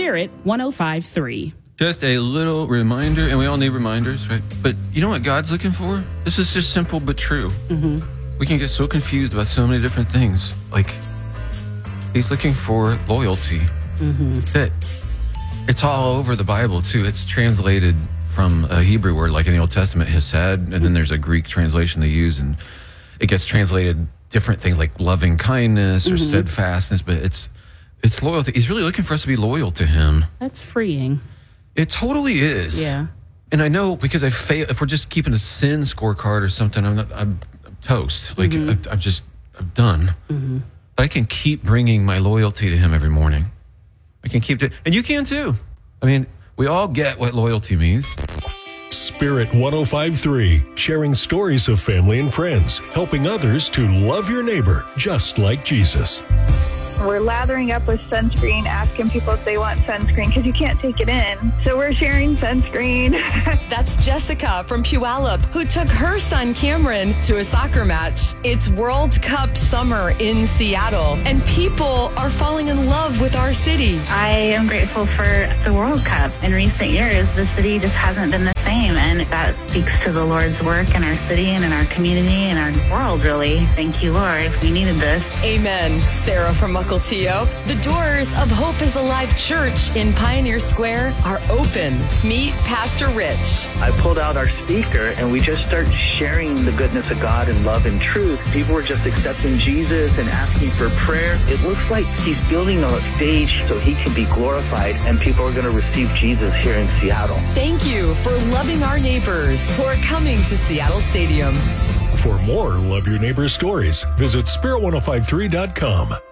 Spirit 105.3. Just a little reminder, and we all need reminders, right? But you know what God's looking for? This is just simple but true. Mm-hmm. We can get so confused about so many different things. Like, he's looking for loyalty. Mm-hmm. That it's all over the Bible, too. It's translated from a Hebrew word, like in the Old Testament, hesed, and then there's a Greek translation they use, and it gets translated different things like loving kindness or steadfastness, but it's loyalty. He's really looking for us to be loyal to him. That's freeing. It totally is. Yeah. And I know because I fail. If we're just keeping a sin scorecard or something, I'm toast. Like I'm done. Mm-hmm. But I can keep bringing my loyalty to him every morning. I can keep it, and you can too. I mean, we all get what loyalty means. Spirit 105.3, sharing stories of family and friends, helping others to love your neighbor just like Jesus. We're lathering up with sunscreen, asking people if they want sunscreen because you can't take it in. So we're sharing sunscreen. That's Jessica from Puyallup, who took her son Cameron to a soccer match. It's World Cup summer in Seattle, and people are falling in love with our city. I am grateful for the World Cup. In recent years, the city just hasn't been the same, and that speaks to the Lord's work in our city and in our community and our world, really. Thank you, Lord. We needed this. Amen. Sarah from Mukilteo. The doors of Hope is Alive Church in Pioneer Square are open. Meet Pastor Rich. I pulled out our speaker and we just started sharing the goodness of God and love and truth. People were just accepting Jesus and asking for prayer. It looks like he's building a stage so he can be glorified and people are going to receive Jesus here in Seattle. Thank you for loving our neighbors who are coming to Seattle Stadium. For more Love Your Neighbor stories, visit spirit1053.com.